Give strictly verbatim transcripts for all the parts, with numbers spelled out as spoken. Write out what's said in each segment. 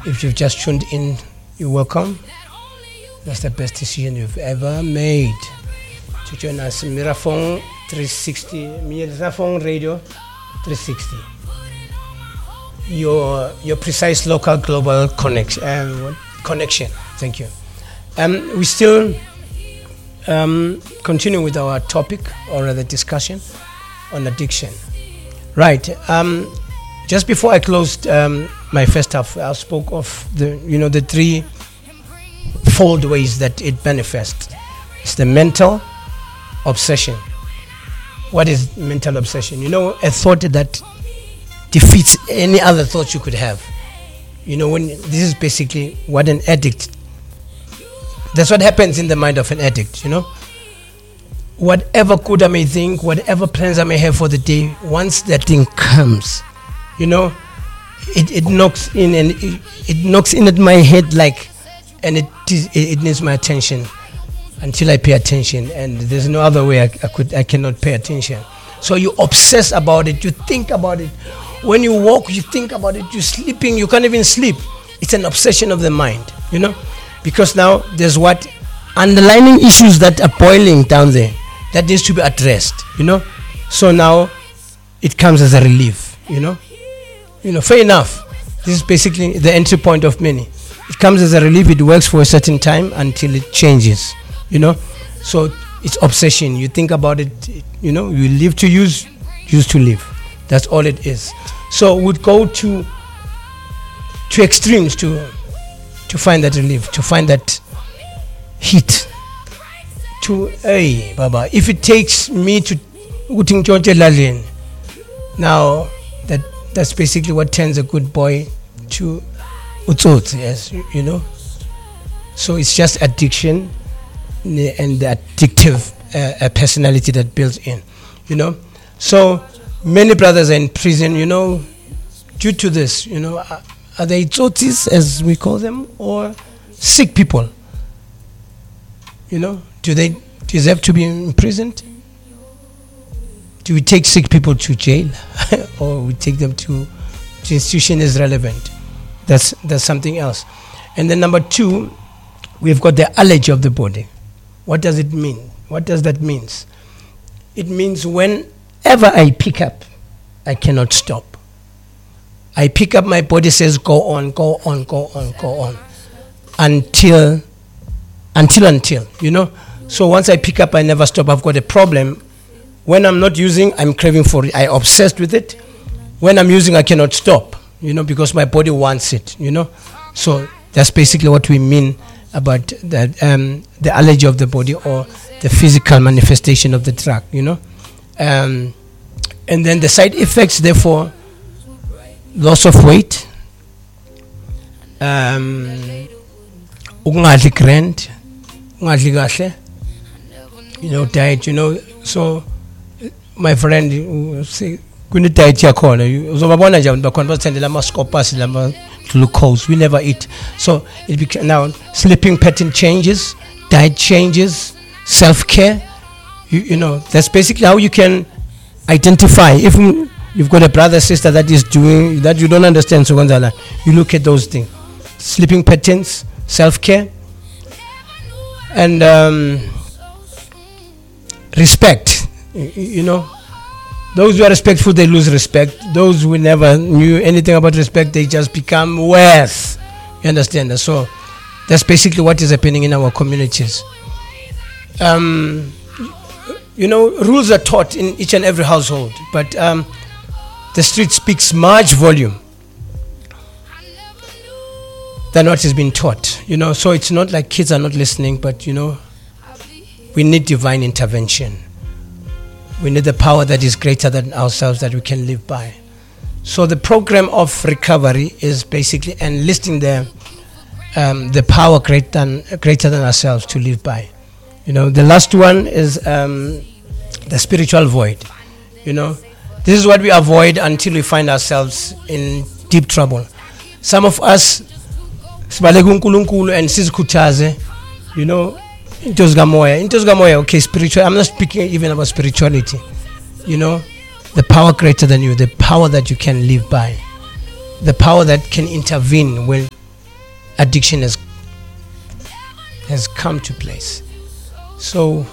If you've just tuned in, you're welcome. That's the best decision you've ever made. To join us, Mirafong three sixty, Mirafong Radio three sixty. Your your precise local global connection. Uh, connection. Thank you. Um, we still um, continue with our topic, or rather discussion, on addiction. Right. Um, just before I closed um, my first half, I spoke of the you know the three fold ways that it manifests. It's the mental obsession. What is mental obsession? You know, a thought that defeats any other thought you could have. You know, when this is basically what an addict. That's what happens in the mind of an addict. You know, whatever good I may think, whatever plans I may have for the day, once that thing comes, you know, it, it knocks in and it, it knocks in at my head like, and it it needs my attention until I pay attention, and there's no other way I, I could I cannot pay attention. So you obsess about it, you think about it. When you walk, you think about it. You're sleeping, you can't even sleep. It's an obsession of the mind, you know, because now there's what underlying issues that are boiling down there that needs to be addressed, you know. So now it comes as a relief, you know. You know, fair enough. This is basically the entry point of many. It comes as a relief. It works for a certain time until it changes, you know. So it's obsession. You think about it, you know. You live to use, use to live. That's all it is. So we'd go to to extremes to to find that relief, to find that heat. To hey, Baba, if it takes me to now that that's basically what turns a good boy to utsotsi, yes, you, you know. So it's just addiction and the addictive uh, personality that builds in, you know. So many brothers are in prison, you know, due to this, you know. Are, are they tsotsis, as we call them, or sick people? You know, do they deserve to be imprisoned? Do we take sick people to jail, or we take them to, to institution is relevant? That's that's something else. And then number two, we've got the allergy of the body. What does it mean? What does that mean? It means whenever I pick up, I cannot stop. I pick up, my body says go on, go on, go on, go on, until, until, until, you know. So once I pick up, I never stop. I've got a problem. When I'm not using, I'm craving for it. I'm obsessed with it. When I'm using, I cannot stop, you know, because my body wants it, you know. So that's basically what we mean about that, um, the allergy of the body, or the physical manifestation of the drug, you know. Um, and then the side effects, therefore, loss of weight, um, ungadli grand, ungadli kahle, you know, diet, you know. So my friend, you say, kuni diet yakhona, uzobabona nje abantu bakhona basithendela ama scopus lama glucose. We never eat. So it beca- now sleeping pattern changes, diet changes, self-care. You, you know, that's basically how you can identify if you've got a brother, sister that is doing that you don't understand. So you look at those things: sleeping patterns, self-care, and um, respect. You, you know, those who are respectful, they lose respect. Those who never knew anything about respect, they just become worse. You understand? So that's basically what is happening in our communities. Um, you know, rules are taught in each and every household, but um, the street speaks much volume than what is being taught. You know, so it's not like kids are not listening, but you know, we need divine intervention. We need the power that is greater than ourselves that we can live by. So the program of recovery is basically enlisting the um, the power greater than greater than ourselves to live by. You know, the last one is um, the spiritual void. You know, this is what we avoid until we find ourselves in deep trouble. Some of us, and sizikhuthaze, you know, into zikamoya, into zikamoya. Okay, spiritual. I'm not speaking even about spirituality. You know, the power greater than you, the power that you can live by, the power that can intervene when addiction has has come to place. So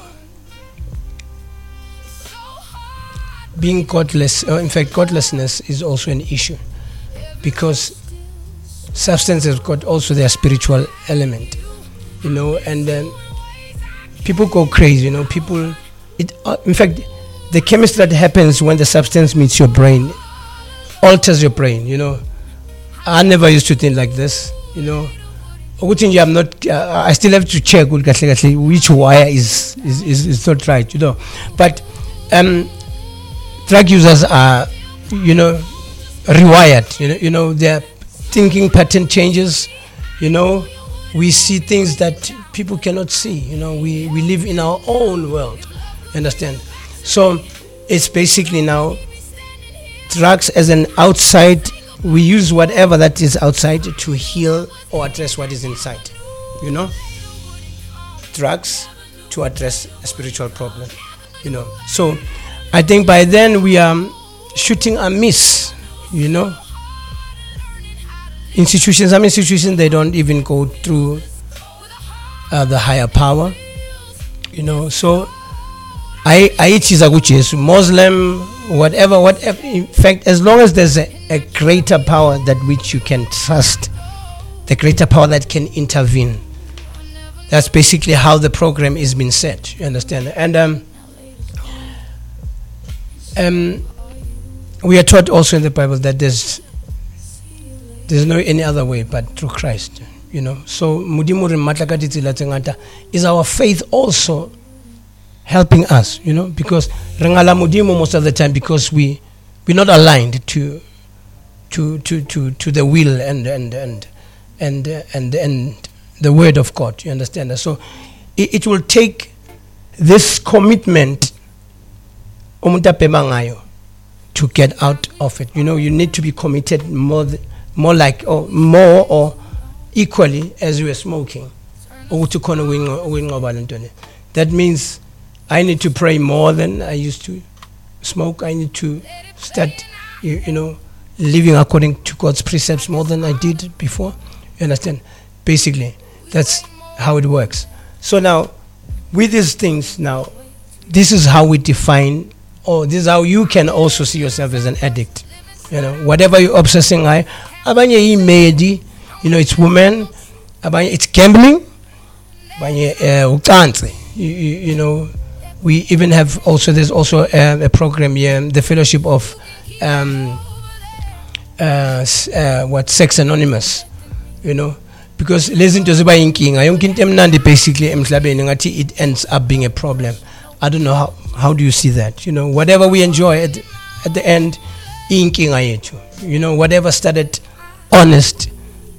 being godless, or in fact godlessness, is also an issue, because substance has got also their spiritual element, you know, and then people go crazy, you know, people, it, uh, in fact, the chemistry that happens when the substance meets your brain alters your brain, you know. I never used to think like this, you know. I'm not, uh, I still have to check which wire is, is, is, is not right, you know. But um, drug users are, you know, rewired, you know, you know, their thinking pattern changes, you know. We see things that people cannot see, you know. We, we live in our own world, you understand? So it's basically now drugs as an outside, we use whatever that is outside to heal or address what is inside, you know. Drugs to address a spiritual problem, you know. So I think by then we are shooting a miss, you know. Institutions, some institutions, they don't even go through uh, the higher power, you know. So I I Jesus, Muslim, whatever, whatever. In fact, as long as there's a, a greater power that which you can trust, the greater power that can intervene. That's basically how the program is being set. You understand? And um, um, we are taught also in the Bible that there's there's no any other way but through Christ. You know. So is our faith also helping us, you know, because Rangala Mudimo most of the time, because we we're not aligned to to to to, to the will and and and and uh, and and the word of God. You understand? So it, it will take this commitment to get out of it. You know, you need to be committed more more like or more or equally as you are smoking. That means I need to pray more than I used to smoke. I need to start, you, you know, living according to God's precepts more than I did before. You understand? Basically, that's how it works. So now, with these things now, this is how we define, or this is how you can also see yourself as an addict. You know, whatever you're obsessing on, abanye imedi, you know, it's women, abanye it's gambling, abanye ucansi, you, you know. We even have also, there's also a, a program here, the Fellowship of um, uh, uh, what Sex Anonymous, you know, because listen to Ziba inking, I don't think basically it ends up being a problem. I don't know how how do you see that? You know, whatever we enjoy at, at the end, inking you know, whatever started honest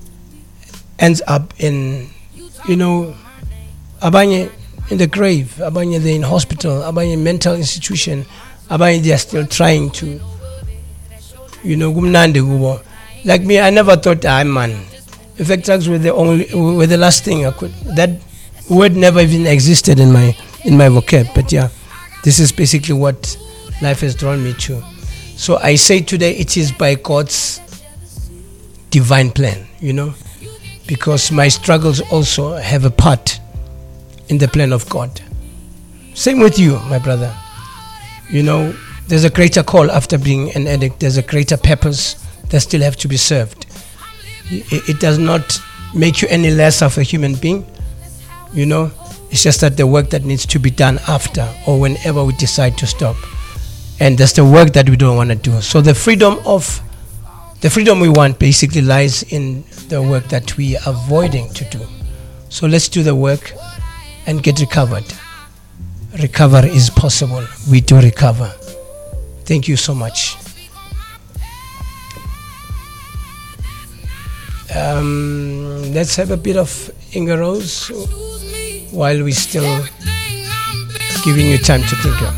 ends up in, you know, abanye in the grave, abanye they're in hospital, abanye mental institution, abanye they are still trying to, you know, gumnande. Like me, I never thought I'm man. In fact, drugs were the only, were the last thing I could. That word never even existed in my in my vocab. But yeah, this is basically what life has drawn me to. So I say today, it is by God's divine plan, you know, because my struggles also have a part in the plan of God. Same with you, my brother. You know, there's a greater call after being an addict. There's a greater purpose that still have to be served. It, it does not make you any less of a human being. You know, it's just that the work that needs to be done after or whenever we decide to stop. And that's the work that we don't want to do. So the freedom of, the freedom we want basically lies in the work that we are avoiding to do. So let's do the work and get recovered. Recover is possible. We do recover. Thank you so much. Um, let's have a bit of Inga Rose while we're still giving you time to think.